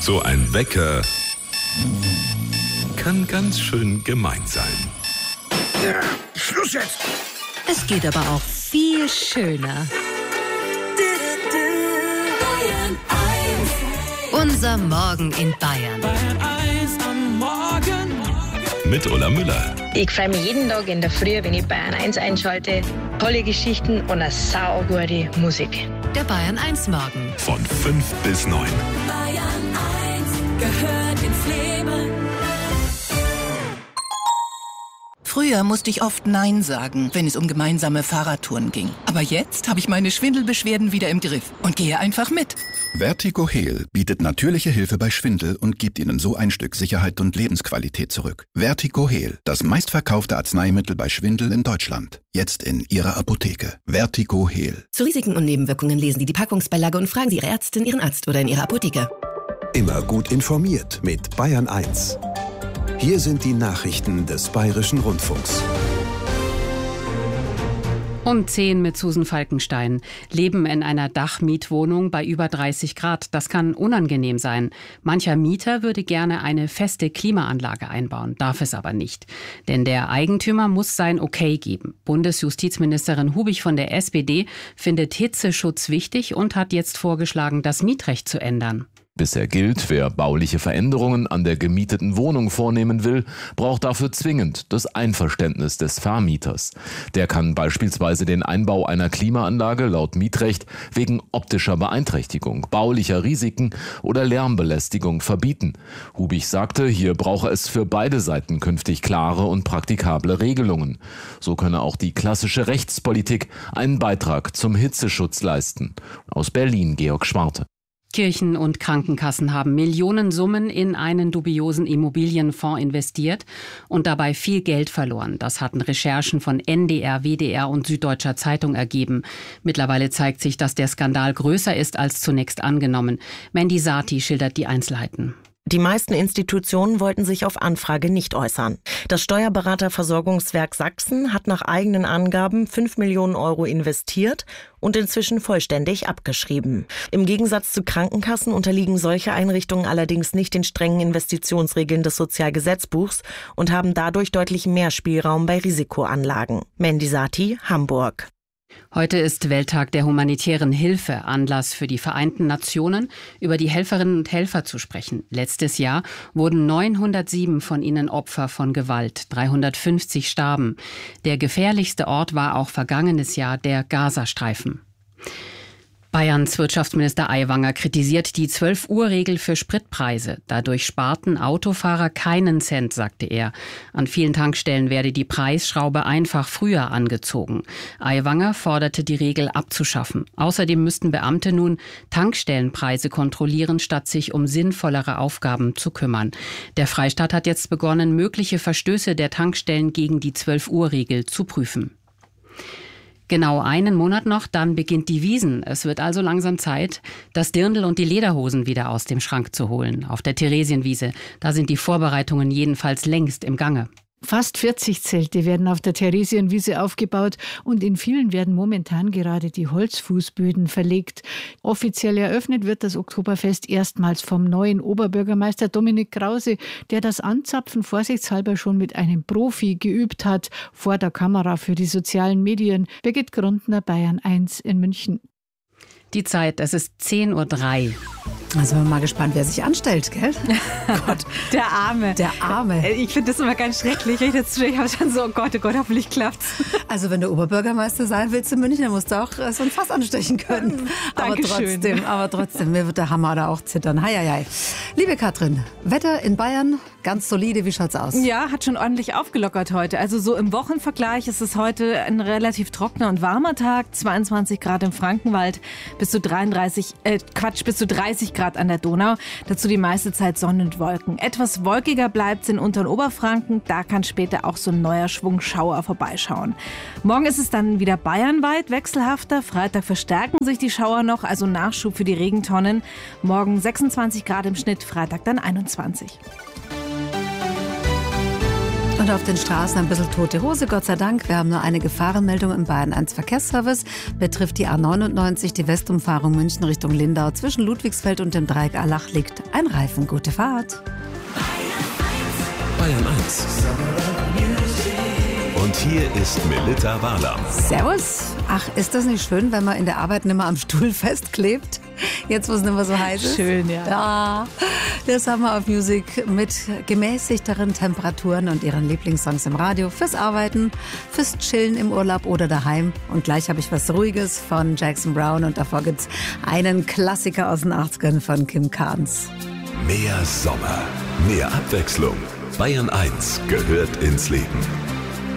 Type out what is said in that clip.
So ein Wecker kann ganz schön gemein sein. Ja, Schluss jetzt! Es geht aber auch viel schöner. Bayern 1. Unser Morgen in Bayern. Bayern 1 am Morgen. Mit Ulla Müller. Ich freue mich jeden Tag in der Früh, wenn ich Bayern 1 einschalte. Tolle Geschichten und eine saugute Musik. Der Bayern 1 Morgen. Von 5 bis 9. Bayern 1 gehört ins Leben. Früher musste ich oft Nein sagen, wenn es um gemeinsame Fahrradtouren ging. Aber jetzt habe ich meine Schwindelbeschwerden wieder im Griff und gehe einfach mit. Vertigo Heal bietet natürliche Hilfe bei Schwindel und gibt Ihnen so ein Stück Sicherheit und Lebensqualität zurück. Vertigo Heal, das meistverkaufte Arzneimittel bei Schwindel in Deutschland. Jetzt in Ihrer Apotheke. Vertigo Heal. Zu Risiken und Nebenwirkungen lesen Sie die Packungsbeilage und fragen Sie Ihre Ärztin, Ihren Arzt oder in Ihrer Apotheke. Immer gut informiert mit Bayern 1. Hier sind die Nachrichten des Bayerischen Rundfunks. Um 10 mit Susan Falkenstein. Leben in einer Dachmietwohnung bei über 30 Grad. Das kann unangenehm sein. Mancher Mieter würde gerne eine feste Klimaanlage einbauen, darf es aber nicht. Denn der Eigentümer muss sein Okay geben. Bundesjustizministerin Hubich von der SPD findet Hitzeschutz wichtig und hat jetzt vorgeschlagen, das Mietrecht zu ändern. Bisher gilt, wer bauliche Veränderungen an der gemieteten Wohnung vornehmen will, braucht dafür zwingend das Einverständnis des Vermieters. Der kann beispielsweise den Einbau einer Klimaanlage laut Mietrecht wegen optischer Beeinträchtigung, baulicher Risiken oder Lärmbelästigung verbieten. Hubich sagte, hier brauche es für beide Seiten künftig klare und praktikable Regelungen. So könne auch die klassische Rechtspolitik einen Beitrag zum Hitzeschutz leisten. Aus Berlin Georg Schwarte. Kirchen und Krankenkassen haben Millionensummen in einen dubiosen Immobilienfonds investiert und dabei viel Geld verloren. Das hatten Recherchen von NDR, WDR und Süddeutscher Zeitung ergeben. Mittlerweile zeigt sich, dass der Skandal größer ist als zunächst angenommen. Mandy Sati schildert die Einzelheiten. Die meisten Institutionen wollten sich auf Anfrage nicht äußern. Das Steuerberaterversorgungswerk Sachsen hat nach eigenen Angaben 5 Millionen Euro investiert und inzwischen vollständig abgeschrieben. Im Gegensatz zu Krankenkassen unterliegen solche Einrichtungen allerdings nicht den strengen Investitionsregeln des Sozialgesetzbuchs und haben dadurch deutlich mehr Spielraum bei Risikoanlagen. Mandy Sati, Hamburg. Heute ist Welttag der humanitären Hilfe, Anlass für die Vereinten Nationen, über die Helferinnen und Helfer zu sprechen. Letztes Jahr wurden 907 von ihnen Opfer von Gewalt, 350 starben. Der gefährlichste Ort war auch vergangenes Jahr der Gazastreifen. Bayerns Wirtschaftsminister Aiwanger kritisiert die 12-Uhr-Regel für Spritpreise. Dadurch sparten Autofahrer keinen Cent, sagte er. An vielen Tankstellen werde die Preisschraube einfach früher angezogen. Aiwanger forderte, die Regel abzuschaffen. Außerdem müssten Beamte nun Tankstellenpreise kontrollieren, statt sich um sinnvollere Aufgaben zu kümmern. Der Freistaat hat jetzt begonnen, mögliche Verstöße der Tankstellen gegen die 12-Uhr-Regel zu prüfen. Genau einen Monat noch, dann beginnt die Wiesn. Es wird also langsam Zeit, das Dirndl und die Lederhosen wieder aus dem Schrank zu holen. Auf der Theresienwiese, da sind die Vorbereitungen jedenfalls längst im Gange. Fast 40 Zelte werden auf der Theresienwiese aufgebaut und in vielen werden momentan gerade die Holzfußböden verlegt. Offiziell eröffnet wird das Oktoberfest erstmals vom neuen Oberbürgermeister Dominik Krause, der das Anzapfen vorsichtshalber schon mit einem Profi geübt hat, vor der Kamera für die sozialen Medien. Birgit Grundner, Bayern 1 in München. Die Zeit, es ist 10:03 Uhr. Also bin mal gespannt, wer sich anstellt, gell? Gott. Der Arme. Der Arme. Ich finde das immer ganz schrecklich. Ich habe schon so, oh Gott, hoffentlich klappt's. Also wenn du Oberbürgermeister sein willst in München, dann musst du auch so ein Fass anstechen können. Aber trotzdem, mir wird der Hammer da auch zittern. Hei. Liebe Katrin, Wetter in Bayern, ganz solide, wie schaut's aus? Ja, hat schon ordentlich aufgelockert heute. Also so im Wochenvergleich ist es heute ein relativ trockener und warmer Tag. 22 Grad im Frankenwald, bis zu 30 Grad an der Donau. Dazu die meiste Zeit Sonne und Wolken. Etwas wolkiger bleibt es in Unter- und Oberfranken. Da kann später auch so ein neuer Schwung Schauer vorbeischauen. Morgen ist es dann wieder bayernweit wechselhafter. Freitag verstärken sich die Schauer noch, also Nachschub für die Regentonnen. Morgen 26 Grad im Schnitt, Freitag dann 21. Und auf den Straßen ein bisschen tote Hose, Gott sei Dank. Wir haben nur eine Gefahrenmeldung im Bayern 1 Verkehrsservice. Betrifft die A99, die Westumfahrung München Richtung Lindau. Zwischen Ludwigsfeld und dem Dreieck Allach liegt ein Reifen. Gute Fahrt. Bayern 1. Und hier ist Melitta Wahler. Servus. Ach, ist das nicht schön, wenn man in der Arbeit nicht mehr am Stuhl festklebt? Jetzt, wo es nicht mehr so heiß ist. Schön, ja. Ja, das haben wir auf Music mit gemäßigteren Temperaturen und ihren Lieblingssongs im Radio. Fürs Arbeiten, fürs Chillen im Urlaub oder daheim. Und gleich habe ich was Ruhiges von Jackson Browne und davor gibt's einen Klassiker aus den 80ern von Kim Carnes. Mehr Sommer, mehr Abwechslung. Bayern 1 gehört ins Leben.